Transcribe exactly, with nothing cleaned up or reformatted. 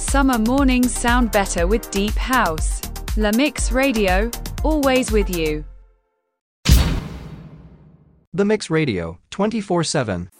Summer mornings sound better with deep house. La Mix Radio, always with you. The Mix Radio, twenty-four seven.